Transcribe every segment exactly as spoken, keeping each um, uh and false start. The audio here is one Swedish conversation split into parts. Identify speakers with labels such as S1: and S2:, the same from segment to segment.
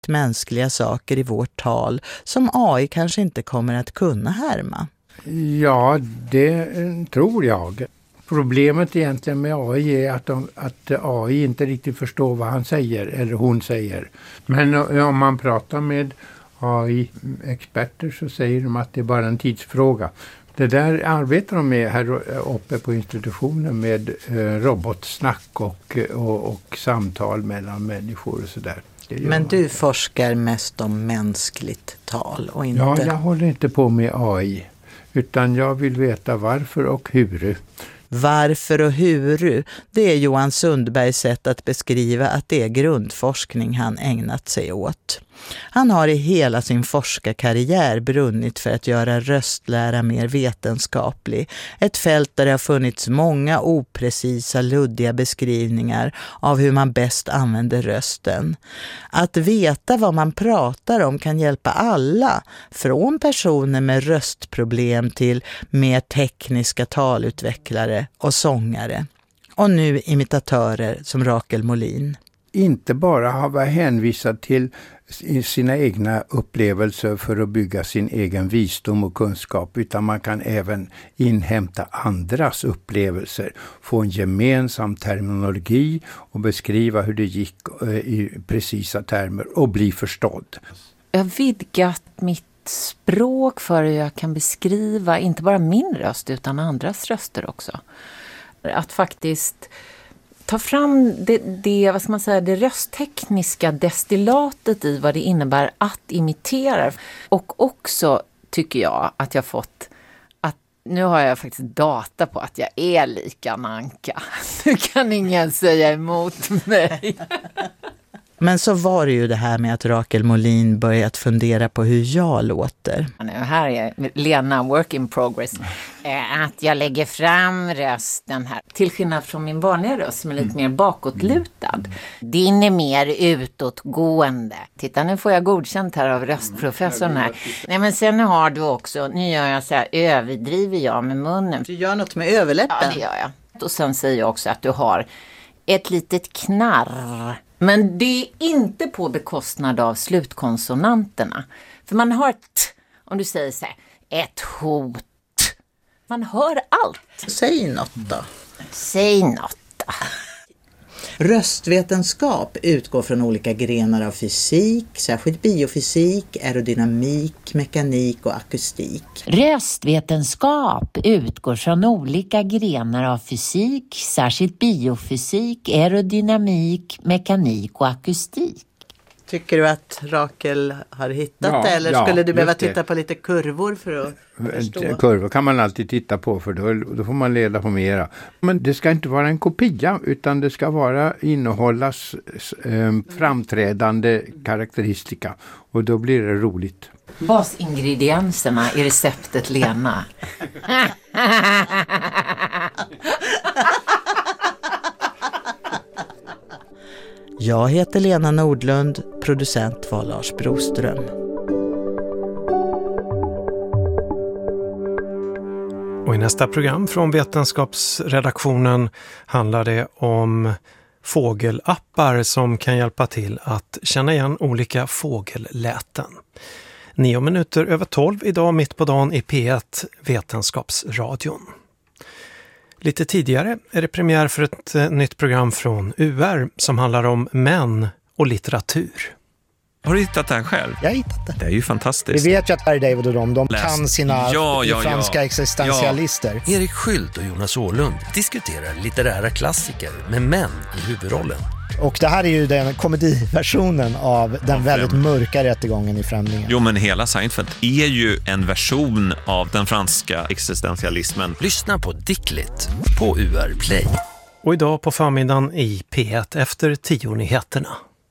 S1: mänskliga saker i vårt tal som A I kanske inte kommer att kunna härma?
S2: Ja, det tror jag. Problemet egentligen med A I är att, de, att A I inte riktigt förstår vad han säger eller hon säger. Men om man pratar med A I-experter så säger de att det är bara en tidsfråga. Det där arbetar de med här uppe på institutionen med eh, robotsnack och, och, och samtal mellan människor och sådär.
S1: Men du forskar mest om mänskligt tal och inte...
S2: Ja, jag håller inte på med A I utan jag vill veta varför och hur.
S1: Varför och hur, det är Johan Sundbergs sätt att beskriva att det är grundforskning han ägnat sig åt. Han har i hela sin forskarkarriär brunnit för att göra röstlära mer vetenskaplig. Ett fält där det har funnits många oprecisa, luddiga beskrivningar av hur man bäst använder rösten. Att veta vad man pratar om kan hjälpa alla, från personer med röstproblem till mer tekniska talutvecklare och sångare. Och nu imitatörer som Rakel Molin.
S2: Inte bara ha varit hänvisad till sina egna upplevelser för att bygga sin egen visdom och kunskap, utan man kan även inhämta andras upplevelser, få en gemensam terminologi och beskriva hur det gick i precisa termer och bli förstådd.
S3: Jag har vidgat mitt språk för hur jag kan beskriva inte bara min röst utan andras röster också. Att faktiskt ta fram det, det, vad ska man säga, det rösttekniska destillatet i vad det innebär att imitera. Och också tycker jag att jag fått att nu har jag faktiskt data på att jag är lika Anka. Nu kan ingen säga emot mig.
S1: Men så var det ju det här med att Rakel Molin börjat fundera på hur jag låter.
S3: Här är Lena, work in progress. Att jag lägger fram rösten här. Till skillnad från min vanliga röst som är lite mer bakåtlutad. Din är mer utåtgående. Titta, nu får jag godkänt här av röstprofessorn här. Nej, men sen har du också, nu gör jag så här, överdriver jag med munnen.
S1: Du gör något med överläppen.
S3: Ja, det gör jag. Och sen säger jag också att du har ett litet knarr. Men det är inte på bekostnad av slutkonsonanterna. För man har ett, om du säger så här, ett hot. Man hör allt.
S1: Säg något då.
S3: Säg något då.
S1: Röstvetenskap utgår från olika grenar av fysik, särskilt biofysik, aerodynamik, mekanik och akustik.
S3: Röstvetenskap utgår från olika grenar av fysik, särskilt biofysik, aerodynamik, mekanik och akustik.
S1: Tycker du att Rakel har hittat ja, det eller ja, skulle du behöva titta på lite kurvor för att förstå?
S2: Kurvor kan man alltid titta på för då, då får man leda på mera. Men det ska inte vara en kopia utan det ska vara innehållas eh, framträdande karaktäristika och då blir det roligt.
S3: Basingredienserna i receptet Lena.
S1: Jag heter Lena Nordlund, producent var Lars Broström.
S4: Och i nästa program från Vetenskapsredaktionen handlar det om fågelappar som kan hjälpa till att känna igen olika fågelläten. Nio minuter över tolv idag mitt på dagen i P ett Vetenskapsradion. Lite tidigare är det premiär för ett eh, nytt program från U R som handlar om män och litteratur.
S5: Har du hittat det här själv?
S6: Jag har hittat det.
S5: Det är ju fantastiskt.
S6: Vi vet ju att Harry David och de, de kan sina
S5: ja, ja,
S6: franska
S5: ja.
S6: existentialister.
S7: Ja. Erik Skylt och Jonas Åhlund diskuterar litterära klassiker med män i huvudrollen.
S6: Och det här är ju den komediversionen av den av väldigt mörka rättegången i Främlingen.
S5: Jo, men hela Seinfeld är ju en version av den franska existentialismen.
S7: Lyssna på Dicklit på U R Play.
S4: Och idag på förmiddagen i P ett efter tio nyheterna.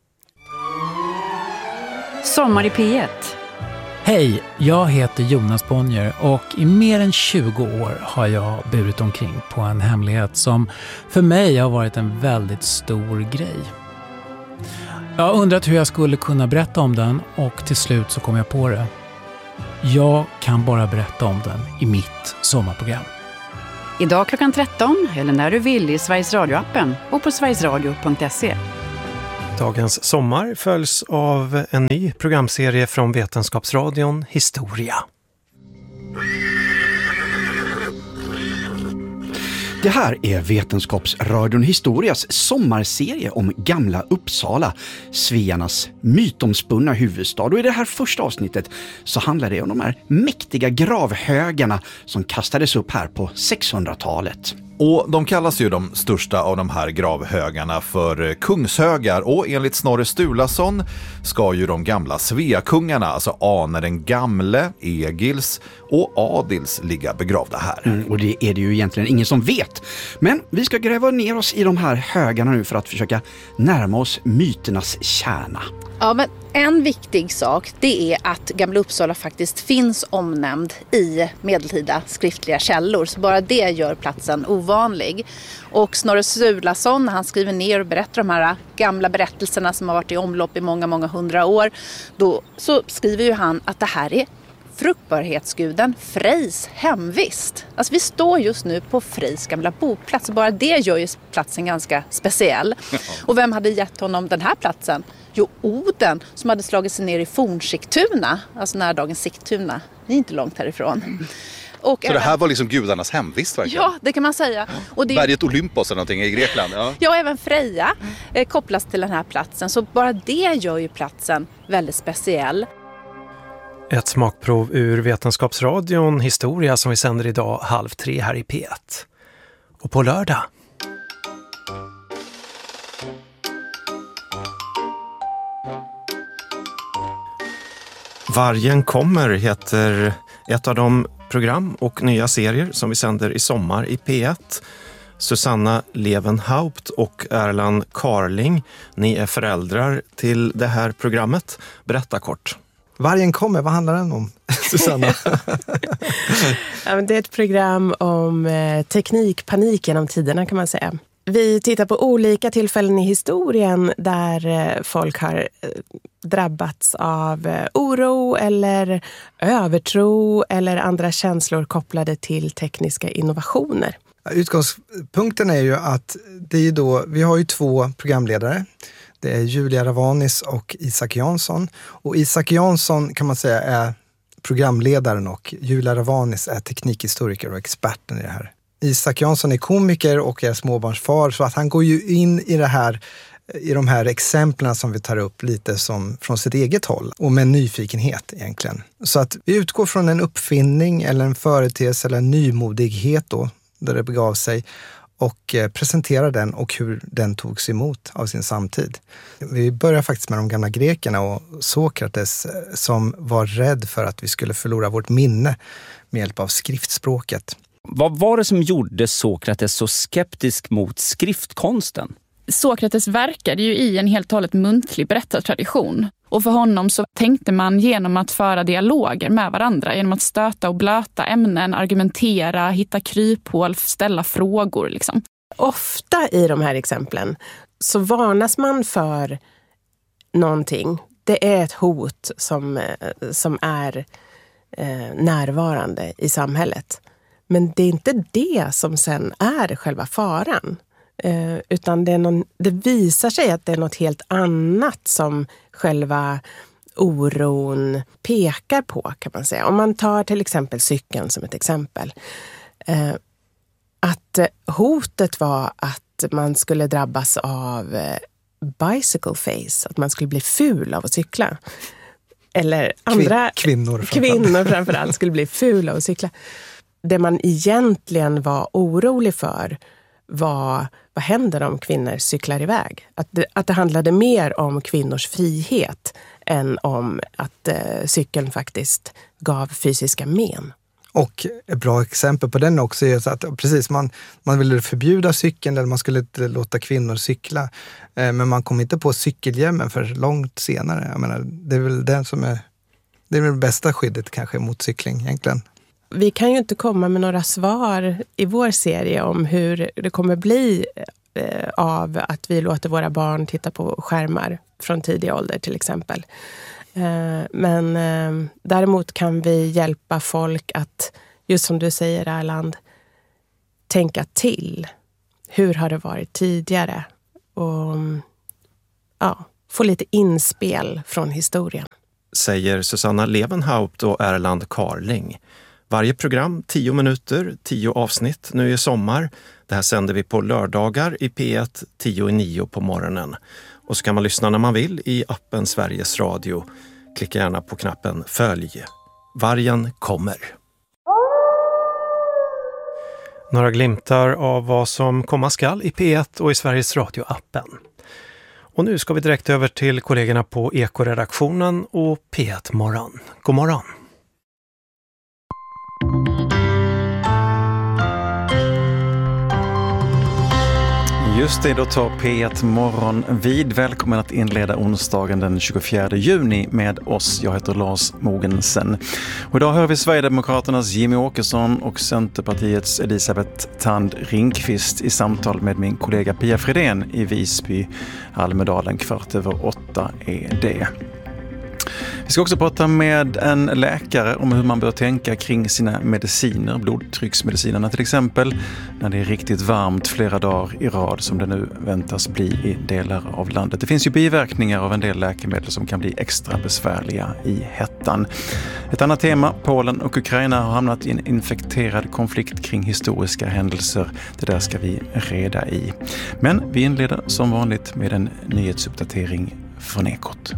S8: Sommar i P ett.
S9: Hej, jag heter Jonas Bonnier och i mer än tjugo år har jag burit omkring på en hemlighet som för mig har varit en väldigt stor grej. Jag har undrat hur jag skulle kunna berätta om den och till slut så kom jag på det. Jag kan bara berätta om den i mitt sommarprogram.
S8: Idag klockan tretton eller när du vill i Sveriges Radio-appen och på sverigesradio punkt se.
S4: Dagens sommar följs av en ny programserie från Vetenskapsradion Historia.
S10: Det här är Vetenskapsradion Historias sommarserie om Gamla Uppsala, svearnas mytomspunna huvudstad. Och i det här första avsnittet så handlar det om de här mäktiga gravhögarna som kastades upp här på sexhundratalet.
S11: Och de kallas ju de största av de här gravhögarna för kungshögar, och enligt Snorre Sturlason ska ju de gamla Sveakungarna, alltså Ane den gamle, Egils och Adils, ligga begravda här.
S10: Mm, och det är det ju egentligen ingen som vet. Men vi ska gräva ner oss i de här högarna nu för att försöka närma oss myternas kärna.
S12: Ja, men en viktig sak, det är att Gamla Uppsala faktiskt finns omnämnd i medeltida skriftliga källor. Så bara det gör platsen ovanlig. Och Snorre Sturlason, när han skriver ner och berättar de här gamla berättelserna som har varit i omlopp i många, många hundra år, då så skriver ju han att det här är fruktbarhetsguden Frejs hemvist. Alltså vi står just nu på Frejs gamla boplats, och bara det gör ju platsen ganska speciell. Och vem hade gett honom den här platsen? Jo, Oden, som hade slagit sig ner i Fornsigtuna, alltså nära dagens Sigtuna. Det är inte långt härifrån. Och
S13: så även, det här var liksom gudarnas hemvist verkligen?
S12: Ja, det kan man säga. Och det,
S13: berget Olympos eller någonting i Grekland. Ja,
S12: ja även Freja eh, kopplas till den här platsen. Så bara det gör ju platsen väldigt speciell.
S4: Ett smakprov ur Vetenskapsradion Historia som vi sänder idag halv tre här i P ett. Och på lördag. Vargen kommer heter ett av de program och nya serier som vi sänder i sommar i P ett. Susanna Levenhaupt och Erland Carling, ni är föräldrar till det här programmet. Berätta kort.
S14: Vargen kommer, vad handlar den om, Susanna?
S15: Ja, men det är ett program om eh, teknikpanik genom tiderna kan man säga. Vi tittar på olika tillfällen i historien där eh, folk har eh, drabbats av eh, oro eller övertro eller andra känslor kopplade till tekniska innovationer.
S14: Utgångspunkten är ju att det är då, vi har ju två programledare. Det är Julia Ravanis och Isak Jansson. Och Isak Jansson kan man säga är programledaren och Julia Ravanis är teknikhistoriker och experten i det här. Isak Jansson är komiker och är småbarnsfar, så att han går ju in i det här, i de här exemplen som vi tar upp lite som från sitt eget håll och med nyfikenhet egentligen. Så att vi utgår från en uppfinning eller en företeelse eller en nymodighet då, där det begav sig, och presenterar den och hur den togs emot av sin samtid. Vi börjar faktiskt med de gamla grekerna och Sokrates som var rädd för att vi skulle förlora vårt minne med hjälp av skriftspråket.
S16: Vad var det som gjorde Sokrates så skeptisk mot skriftkonsten?
S17: Sokrates verkade ju i en helt och hållet muntlig berättartradition. Och för honom så tänkte man genom att föra dialoger med varandra, genom att stöta och blöta ämnen, argumentera, hitta kryphål, ställa frågor liksom.
S15: Ofta i de här exemplen så varnas man för någonting. Det är ett hot som, som är eh, närvarande i samhället. Men det är inte det som sen är själva faran. Eh, utan det, är någon, det visar sig att det är något helt annat som själva oron pekar på, kan man säga. Om man tar till exempel cykeln som ett exempel. Eh, att hotet var att man skulle drabbas av eh, bicycle face. Att man skulle bli ful av att cykla. Eller andra...
S14: Kvin- kvinnor framförallt.
S15: Kvinnor framförallt skulle bli fula av att cykla. Det man egentligen var orolig för var, vad händer om kvinnor cyklar iväg? Att det, att det handlade mer om kvinnors frihet än om att eh, cykeln faktiskt gav fysiska men.
S14: Och ett bra exempel på den också är att precis, man, man ville förbjuda cykeln eller man skulle inte låta kvinnor cykla. Eh, men man kom inte på cykelhjälmen för långt senare. Jag menar, det är väl den som är, det är väl det bästa skyddet kanske mot cykling egentligen.
S15: Vi kan ju inte komma med några svar i vår serie om hur det kommer bli eh, av att vi låter våra barn titta på skärmar från tidig ålder till exempel. Eh, men eh, däremot kan vi hjälpa folk att, just som du säger Erland, tänka till. Hur har det varit tidigare? Och ja, få lite inspel från historien.
S4: Säger Susanna Levenhaupt och Erland Karling. Varje program tio minuter, tio avsnitt nu i sommar. Det här sänder vi på lördagar i P ett tio i nio på morgonen. Och så kan man lyssna när man vill i appen Sveriges Radio. Klicka gärna på knappen Följ. Vargen kommer. Några glimtar av vad som komma skall i P ett och i Sveriges Radio-appen. Och nu ska vi direkt över till kollegorna på Eko-redaktionen och P ett Morgon. God morgon!
S18: Just det, då tar P ett Morgon vid. Välkommen att inleda onsdagen den tjugofjärde juni med oss. Jag heter Lars Mogensen. Och idag hör vi Sverigedemokraternas Jimmy Åkesson och Centerpartiets Elisabeth Tand Ringqvist i samtal med min kollega Pia Fredén i Visby, Almedalen. Kvart över åtta är det. Vi ska också prata med en läkare om hur man bör tänka kring sina mediciner, blodtrycksmedicinerna till exempel, när det är riktigt varmt flera dagar i rad som det nu väntas bli i delar av landet. Det finns ju biverkningar av en del läkemedel som kan bli extra besvärliga i hettan. Ett annat tema, Polen och Ukraina har hamnat i en infekterad konflikt kring historiska händelser. Det där ska vi reda i. Men vi inleder som vanligt med en nyhetsuppdatering från Ekot.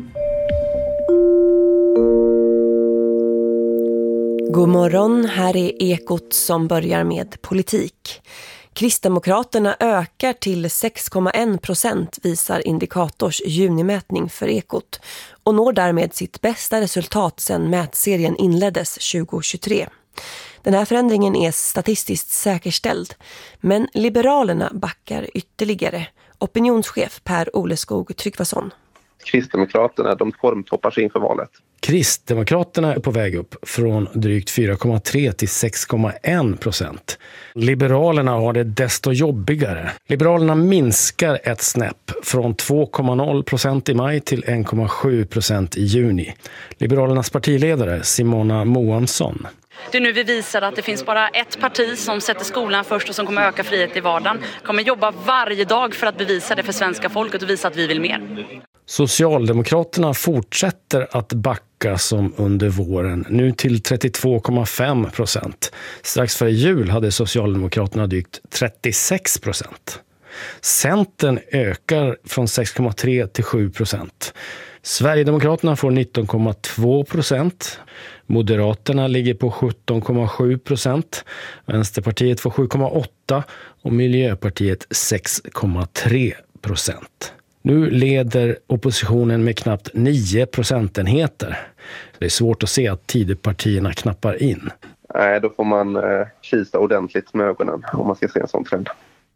S19: God morgon, här är Ekot som börjar med politik. Kristdemokraterna ökar till sex komma en procent visar Indikators junimätning för Ekot och når därmed sitt bästa resultat sedan mätserien inleddes tjugohundratjugotre. Den här förändringen är statistiskt säkerställd, men Liberalerna backar ytterligare. Opinionschef Per Oleskog Tryggvason.
S20: Kristdemokraterna, de formtoppar sig inför valet.
S21: Kristdemokraterna är på väg upp från drygt fyra komma tre till sex komma en procent. Liberalerna har det desto jobbigare. Liberalerna minskar ett snäpp från två komma noll procent i maj till en komma sju procent i juni. Liberalernas partiledare Simona Moamsson.
S22: Det är nu vi visar att det finns bara ett parti som sätter skolan först och som kommer öka frihet i vardagen. Kommer jobba varje dag för att bevisa det för svenska folket och visa att vi vill mer.
S21: Socialdemokraterna fortsätter att backa som under våren, nu till trettiotvå komma fem procent. Strax före jul hade Socialdemokraterna drygt trettiosex procent. Centern ökar från sex komma tre till sju procent. Sverigedemokraterna får nitton komma två procent. Moderaterna ligger på sjutton komma sju procent. Vänsterpartiet får sju komma åtta och Miljöpartiet sex komma tre procent. Nu leder oppositionen med knappt nio procentenheter. Det är svårt att se att Tidöpartierna knappar in.
S20: Nej, då får man eh, kisa ordentligt med ögonen om man ska se en sån trend.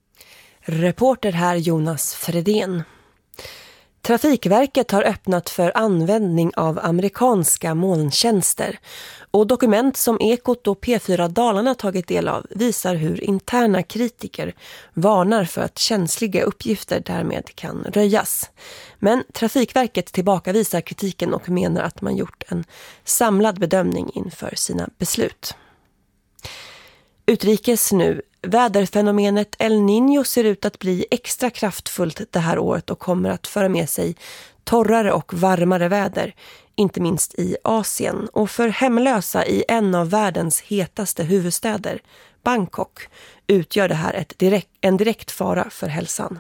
S19: Reporter här Jonas Fredén. Trafikverket har öppnat för användning av amerikanska molntjänster och dokument som Ekot och P fyra Dalarna tagit del av visar hur interna kritiker varnar för att känsliga uppgifter därmed kan röjas. Men Trafikverket tillbakavisar kritiken och menar att man gjort en samlad bedömning inför sina beslut. Utrikes nu. Väderfenomenet El Niño ser ut att bli extra kraftfullt det här året och kommer att föra med sig torrare och varmare väder, inte minst i Asien. Och för hemlösa i en av världens hetaste huvudstäder, Bangkok, utgör det här ett direkt, en direkt fara för hälsan.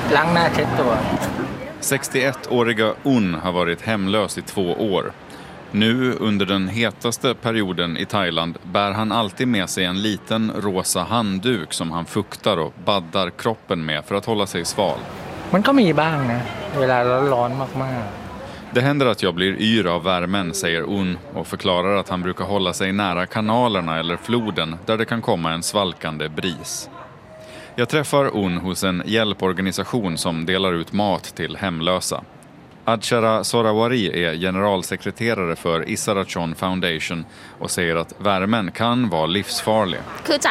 S23: sextioettåriga Un har varit hemlös i två år. Nu under den hetaste perioden i Thailand bär han alltid med sig en liten rosa handduk som han fuktar och baddar kroppen med för att hålla sig sval. Det händer att jag blir yr av värmen, säger Un och förklarar att han brukar hålla sig nära kanalerna eller floden där det kan komma en svalkande bris. Jag träffar Un hos en hjälporganisation som delar ut mat till hemlösa. Adshara Sorawari är generalsekreterare för Isarachon Foundation och säger att värmen kan vara livsfarlig.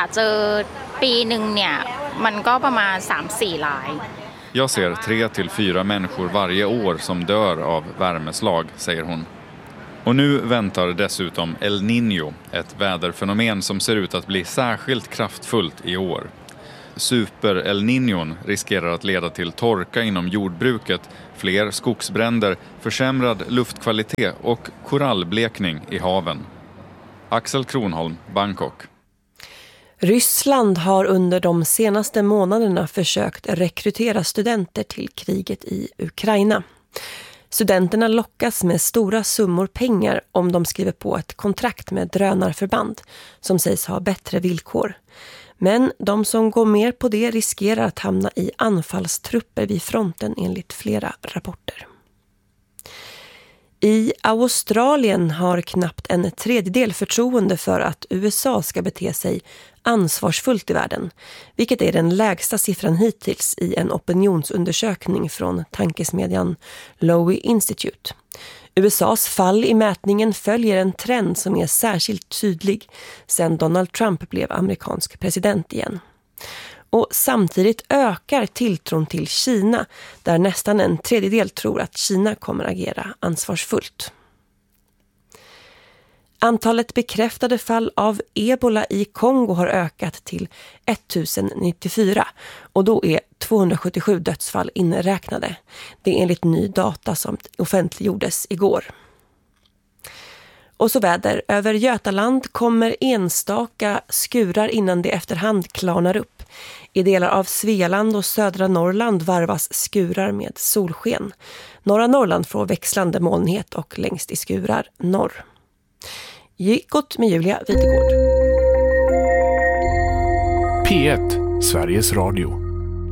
S23: Jag ser tre till fyra människor varje år som dör av värmeslag, säger hon. Och nu väntar dessutom El Niño, ett väderfenomen som ser ut att bli särskilt kraftfullt i år. super-El Niñon riskerar att leda till torka inom jordbruket, fler skogsbränder, försämrad luftkvalitet och korallblekning i haven. Axel Kronholm, Bangkok.
S19: Ryssland har under de senaste månaderna försökt rekrytera studenter till kriget i Ukraina. Studenterna lockas med stora summor pengar om de skriver på ett kontrakt med drönarförband som sägs ha bättre villkor. Men de som går mer på det riskerar att hamna i anfallstrupper vid fronten enligt flera rapporter. I Australien har knappt en tredjedel förtroende för att U S A ska bete sig ansvarsfullt i världen, vilket är den lägsta siffran hittills i en opinionsundersökning från tankesmedjan Lowy Institute. U S As fall i mätningen följer en trend som är särskilt tydlig sedan Donald Trump blev amerikansk president igen. Och samtidigt ökar tilltron till Kina, där nästan en tredjedel tror att Kina kommer agera ansvarsfullt. Antalet bekräftade fall av ebola i Kongo har ökat till tusen nittiofyra och då är tvåhundrasjuttiosju dödsfall inräknade. Det är enligt ny data som offentliggjordes igår. Och så väder. Över Götaland kommer enstaka skurar innan det efterhand klarnar upp. I delar av Svealand och södra Norrland varvas skurar med solsken. Norra Norrland får växlande molnighet och längst i skurar norr. Gikot med Julia Vitegård.
S1: P ett, Sveriges Radio.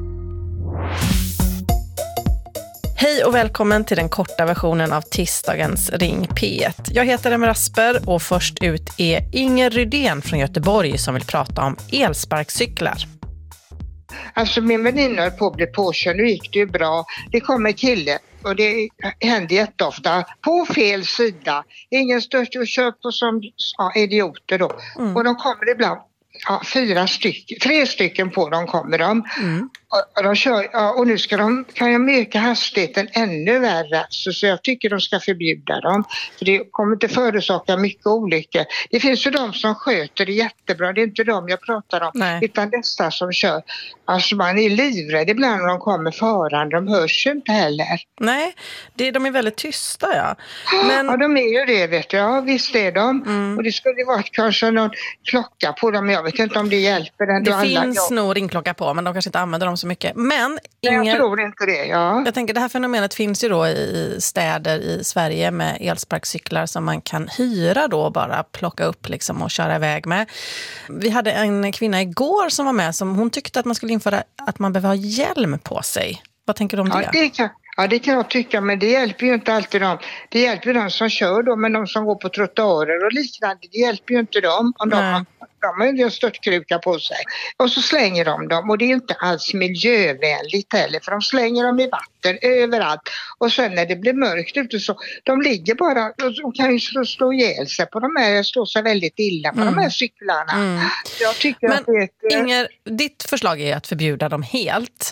S2: Hej och välkommen till den korta versionen av tisdagens Ring P ett. Jag heter Emma Rasper och först ut är Inger Rydén från Göteborg som vill prata om elsparkcyklar.
S3: Alltså min väninna höll på att bli påkörd, nu gick det ju bra. Det kom en kille och det hände jätteofta på fel sida. Ingen stört och kör på som ja, idioter då. Mm. Och de kommer ibland. Ja, fyra stycken, tre stycken på dem kommer de. Mm. Och, och de kör, ja, och nu ska de, kan jag öka hastigheten ännu värre. Så, så jag tycker de ska förbjuda dem. För det kommer inte förorsaka mycket olyckor. Det finns ju de som sköter det jättebra. Det är inte de jag pratar om. Nej. Utan dessa som kör. Alltså man är livrädd ibland när de kommer förande. De hörs inte heller.
S2: Nej, det, de är väldigt tysta ja.
S3: Men... Ja, de är ju det vet jag. Ja, visst är de. Mm. Och det skulle vara kanske någon klocka på dem. Jag vet inte om det hjälper.
S2: Det
S3: alla,
S2: finns
S3: ja.
S2: nog ringklocka på men de kanske inte använder dem så mycket. Men Inger,
S3: jag tror inte det, ja.
S2: Jag tänker det här fenomenet finns ju då i städer i Sverige med elsparkcyklar som man kan hyra då bara plocka upp liksom och köra iväg med. Vi hade en kvinna igår som var med som hon tyckte att man skulle införa att man behöver ha hjälm på sig. Vad tänker du om det?
S3: Ja, det kan, ja, det kan jag tycka, men det hjälper ju inte alltid dem. Det hjälper ju de som kör då, men de som går på trottoarer och liknande, det hjälper ju inte dem om de har, de har ju en störtkruka på sig. Och så slänger de dem och det är ju inte alls miljövänligt heller, för de slänger dem i vatten överallt. Och sen när det blir mörkt ute så, de ligger bara, de kan ju slå, slå ihjäl sig på de här, slå sig väldigt illa på mm. de här cyklarna. Mm. Jag tycker
S2: men
S3: att det är ett,
S2: Inger, ditt förslag är att förbjuda dem helt.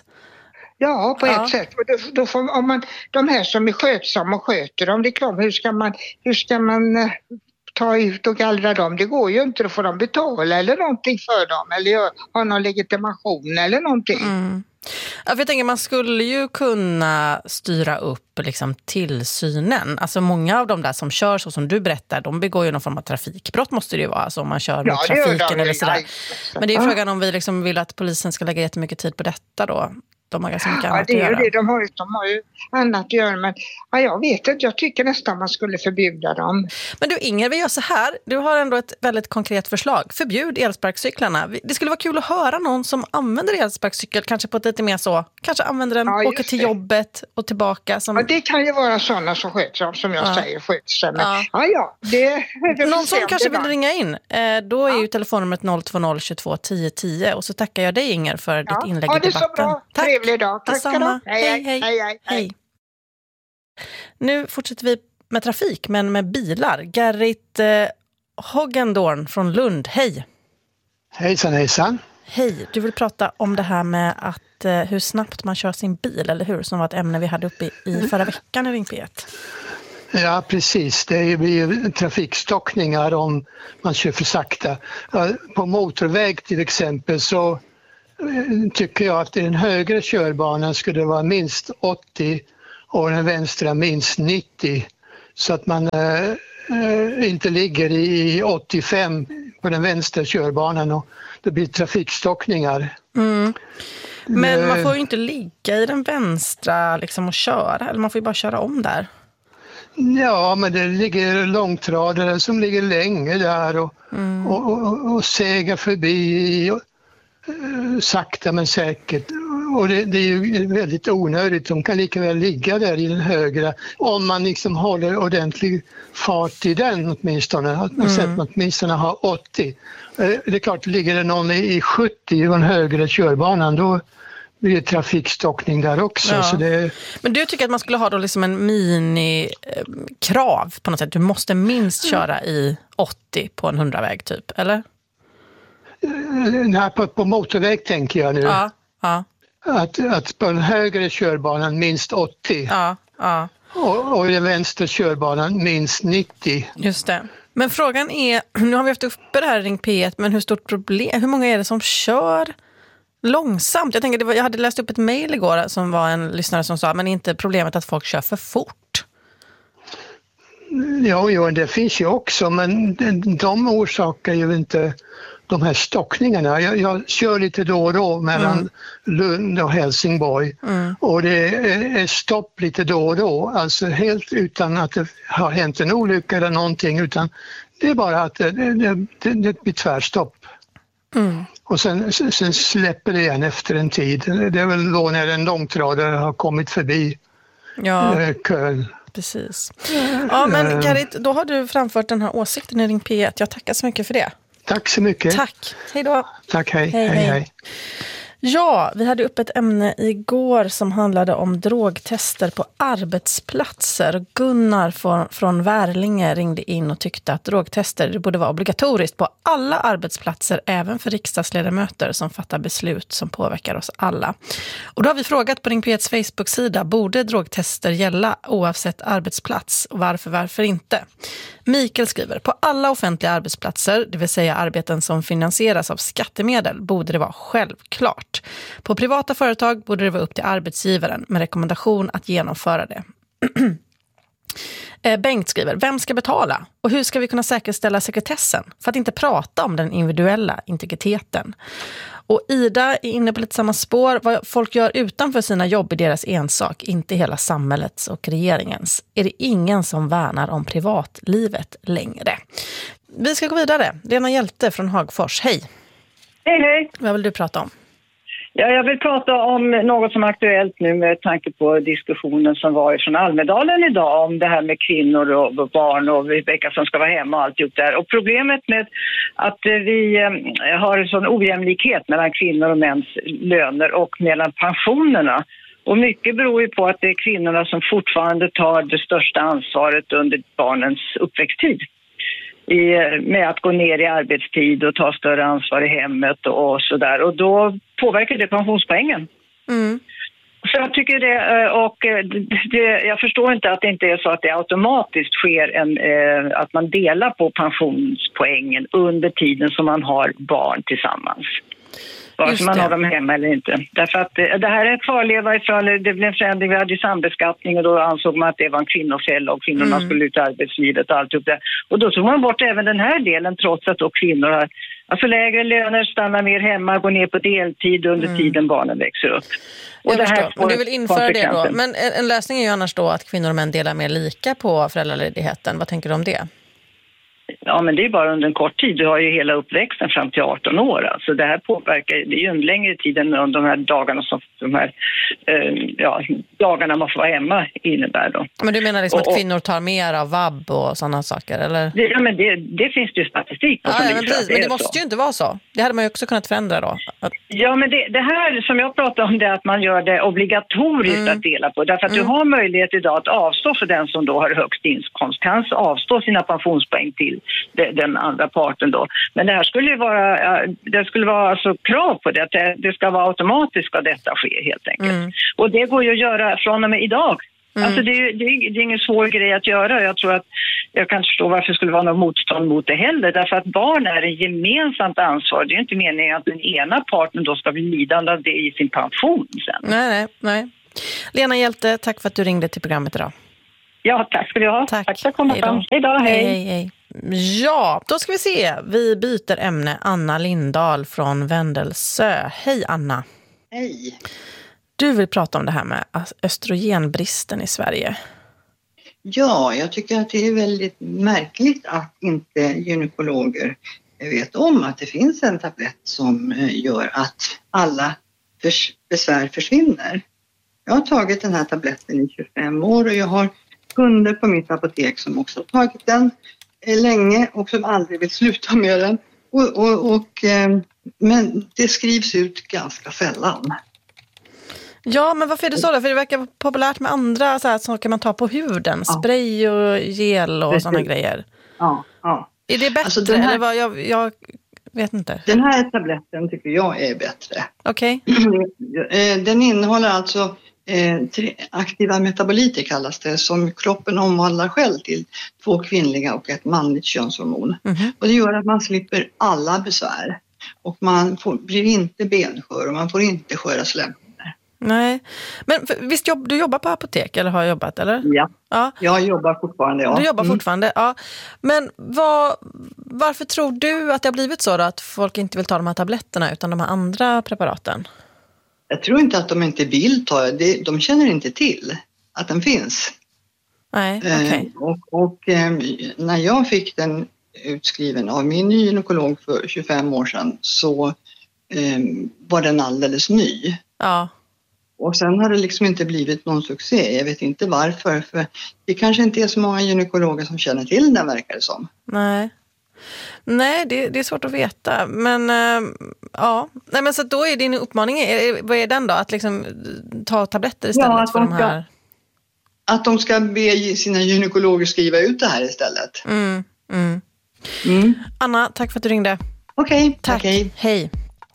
S3: Ja, på
S2: ja.
S3: ett sätt. Och då, då får, om man, de här som är skötsamma och sköter dem, det är klart, hur ska man, hur ska man eh, ta ut och gallra dem? Det går ju inte, då får de betala eller någonting för dem, eller ha någon legitimation eller någonting.
S2: Mm. Ja, för jag tänker man skulle ju kunna styra upp liksom tillsynen. Alltså många av de där som kör så som du berättar, de begår ju någon form av trafikbrott måste det ju vara. Alltså om man kör mot ja, trafiken eller sådär. Men det är ju frågan om vi liksom vill att polisen ska lägga jättemycket tid på detta då. De har ganska mycket
S3: ja,
S2: annat
S3: det är
S2: att göra.
S3: Det. De, har ju, de har ju annat att göra. Men ja, jag vet inte, jag tycker nästan man skulle förbjuda dem.
S2: Men du Inger, vi gör så här. Du har ändå ett väldigt konkret förslag. Förbjud elsparkcyklarna. Det skulle vara kul att höra någon som använder elsparkcykel. Kanske på ett lite mer så. Kanske använder den, ja, åker till det. jobbet och tillbaka. Som...
S3: Ja, det kan ju vara sådana som sköter som jag ja. säger sköter sig. Men ja, ja, ja det, det
S2: någon som kanske vill ringa in. Eh, då är ja. ju telefonnumret noll två noll tjugotvå tio tio. Och så tackar jag dig Inger för
S3: ja.
S2: ditt inlägg
S3: ja,
S2: i debatten.
S3: Ja, det är så bra.
S2: Tack.
S3: Trevlig dag. Tack ska du.
S2: Hej, hej, hej, hej, hej. Nu fortsätter vi med trafik, men med bilar. Gerrit eh, Hoggendorn från Lund, hej.
S24: Hejsan, hejsan.
S2: Hej, du vill prata om det här med att eh, hur snabbt man kör sin bil, eller hur? Som var ett ämne vi hade uppe i, i förra veckan i Ring P ett.
S24: Ja, precis. Det blir ju trafikstockningar om man kör för sakta. På motorväg till exempel så tycker jag att den högre körbanan skulle vara minst åttio och den vänstra minst nittio. Så att man äh, inte ligger i åttiofem på den vänstra körbanan och det blir trafikstockningar.
S2: Mm. Men man får ju inte ligga i den vänstra liksom och köra, eller man får ju bara köra om där.
S24: Ja, men det ligger långtradare som ligger länge där och, mm. och, och, och segar förbi och, uh, sakta men säkert. Och det, det är ju väldigt onödigt. De kan lika väl ligga där i den högra om man liksom håller ordentlig fart i den åtminstone. Att man mm. sätter åtminstone ha åttio. Det är klart, ligger det någon i sjuttio och den högre körbanan då blir det trafikstockning där också.
S2: Ja.
S24: Så det...
S2: Men du tycker att man skulle ha då liksom en minikrav på något sätt? Du måste minst köra i åttio på en hundraväg typ, eller?
S24: Nej, på, på motorväg tänker jag nu.
S2: Ja, ja.
S24: Att, att på den högre körbanan minst åttio.
S2: Ja, ja.
S24: Och, och den vänstra körbanan minst nittio.
S2: Just det. Men frågan är, nu har vi haft uppe det här i Ring P ett, men hur stort problem, hur många är det som kör långsamt? Jag tänker, det var, jag hade läst upp ett mejl igår som var en lyssnare som sa, men inte problemet att folk kör för fort.
S24: Ja, jo, det finns ju också, men de orsakar ju inte de här stockningarna. Jag, jag kör lite då och då mellan mm. Lund och Helsingborg mm. och det är stopp lite då och då, alltså helt utan att det har hänt en olycka eller någonting, utan det är bara att det, det, det, det blir tvärstopp. Mm. Och sen, sen släpper det igen efter en tid. Det är väl då när en långtradare har kommit förbi
S2: ja.
S24: kön.
S2: Precis. Ja, men Karit, då har du framfört den här åsikten i Ring P ett. Jag tackar så mycket för det.
S24: Tack så mycket.
S2: Tack. Hej då.
S24: Tack, hej.
S2: Hej,
S24: hej,
S2: hej.
S24: hej.
S2: Ja, vi hade upp ett ämne igår som handlade om drogtester på arbetsplatser. Gunnar från, från Värlinge ringde in och tyckte att drogtester det borde vara obligatoriskt på alla arbetsplatser, även för riksdagsledamöter som fattar beslut som påverkar oss alla. Och då har vi frågat på Ring P etts Facebook-sida, borde drogtester gälla oavsett arbetsplats och varför, varför inte? Mikael skriver, på alla offentliga arbetsplatser, det vill säga arbeten som finansieras av skattemedel, borde det vara självklart. På privata företag borde det vara upp till arbetsgivaren med rekommendation att genomföra det. Bengt skriver, vem ska betala? Och hur ska vi kunna säkerställa sekretessen? För att inte prata om den individuella integriteten. Och Ida är inne på lite samma spår. Vad folk gör utanför sina jobb är deras ensak, inte hela samhällets och regeringens. Är det ingen som värnar om privatlivet längre? Vi ska gå vidare. Lena Hjälte från Hagfors, hej.
S5: Hej, hej.
S2: Vad vill du prata om?
S5: Ja, jag vill prata om något som är aktuellt nu med tanke på diskussionen som var från Almedalen idag om det här med kvinnor och barn och vilka som ska vara hemma och alltihop där. Och problemet med att vi har en sån ojämlikhet mellan kvinnor och mäns löner och mellan pensionerna. Och mycket beror ju på att det är kvinnorna som fortfarande tar det största ansvaret under barnens uppväxttid. I, med att gå ner i arbetstid och ta större ansvar i hemmet och, och sådär. Och då påverkar det pensionspoängen. Mm. Så jag tycker det, och det, jag förstår inte att det inte är så att det automatiskt sker en, att man delar på pensionspoängen under tiden som man har barn tillsammans. Vare sig man har dem hemma eller inte. Därför att det här är en kvarleva ifrån, det blev en förändring, vi hade ju sambeskattning och då ansåg man att det var en kvinnofälla och kvinnorna mm. skulle ut i arbetslivet och allt upp det. Och då tog man bort även den här delen trots att då kvinnor har alltså lägre löner, stannar mer hemma, går ner på deltid under mm. tiden barnen växer upp. Och
S2: jag
S5: det här
S2: men du vill införa det då? Men en lösning är ju annars då att kvinnor och män delar mer lika på föräldraledigheten. Vad tänker du om det?
S5: Ja, men det är bara under en kort tid. Du har ju hela uppväxten fram till arton år. Alltså det här påverkar, det är ju en längre tid än de här dagarna som de här eh, ja, dagarna man får vara hemma innebär då.
S2: Men du menar liksom
S5: och,
S2: att kvinnor tar mer av vab och sådana saker, eller?
S5: Det, ja, men det, det finns det ju statistik på.
S2: Ja,
S5: som
S2: ja, men, precis,
S5: det
S2: men det måste så. ju inte vara så. Det hade man ju också kunnat förändra då. Att...
S5: Ja, men det, det här som jag pratar om det är att man gör det obligatoriskt mm. att dela på. Därför att mm. du har möjlighet idag att avstå för den som då har högst inkomst. Kan avstå sina pensionspoäng till det, den andra parten då. Men det här skulle ju vara, det skulle vara alltså krav på det, att det, det ska vara automatiskt ska detta ske helt enkelt. Mm. Och det går ju att göra från och med idag. Mm. Alltså det är, det, är, det är ingen svår grej att göra. Jag tror att jag kan inte förstå varför det skulle vara något motstånd mot det heller. Därför att barn är ett gemensamt ansvar. Det är inte meningen att den ena parten då ska bli lidande av det i sin pension sen.
S2: Nej, nej, nej. Lena Hjälte, tack för att du ringde till programmet idag.
S5: Ja, tack ska du ha.
S2: Tack,
S5: tack för att komma fram. Hej då, hej.
S2: hej, hej. Ja, då ska vi se. Vi byter ämne. Anna Lindahl från Vändelsö. Hej Anna.
S6: Hej.
S2: Du vill prata om det här med östrogenbristen i Sverige.
S6: Ja, jag tycker att det är väldigt märkligt att inte gynekologer vet om att det finns en tablett som gör att alla besvär försvinner. Jag har tagit den här tabletten i tjugofem år och jag har kunder på mitt apotek som också har tagit den länge och som aldrig vill sluta med den. Och, och, och, men det skrivs ut ganska sällan.
S2: Ja, men varför är det så då? För det verkar populärt med andra så här, saker man tar på huden. Ja. Spray och gel och sådana grejer.
S6: Ja, ja.
S2: Är det bättre? Alltså här, eller vad? Jag, jag vet inte.
S6: Den här tabletten tycker jag är bättre.
S2: Okej.
S6: Okay. Den innehåller alltså eh, aktiva metaboliter kallas det. Som kroppen omvandlar själv till två kvinnliga och ett manligt könshormon. Mm-hmm. Och det gör att man slipper alla besvär. Och man får, blir inte benskör och man får inte sköra slemhinnor.
S2: Nej, men för, visst jobb, du jobbar på apotek eller har jobbat eller?
S6: Ja, ja. Jag jobbar fortfarande. Ja.
S2: Du jobbar
S6: mm.
S2: fortfarande, ja. Men vad, varför tror du att det har blivit så då, att folk inte vill ta de här tabletterna utan de här andra preparaten?
S6: Jag tror inte att de inte vill ta det. De känner inte till att den finns.
S2: Nej, okej. Okay.
S6: Eh, och och eh, när jag fick den utskriven av min gynekolog för tjugofem år sedan så eh, var den alldeles ny.
S2: Ja.
S6: Och sen har det liksom inte blivit någon succé. Jag vet inte varför. För det kanske inte är så många gynekologer som känner till den, verkar det som.
S2: Nej, Nej det, det är svårt att veta. Men äh, ja, Nej, men så då är din uppmaning, är, vad är den då? Att liksom ta tabletter istället ja, för de här?
S6: Ska, att de ska be sina gynekologer skriva ut det här istället.
S2: Mm, mm.
S6: Mm.
S2: Anna, tack för att du ringde.
S6: Okej, okay,
S2: tack.
S6: Okay.
S2: Hej.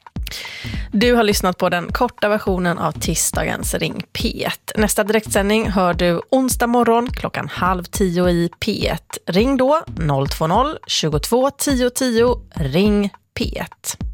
S2: Du har lyssnat på den korta versionen av tisdagens Ring P ett. Nästa direktsändning hör du onsdag morgon klockan halv tio i P ett. Ring då noll två noll tjugotvå tio tio. Ring P ett.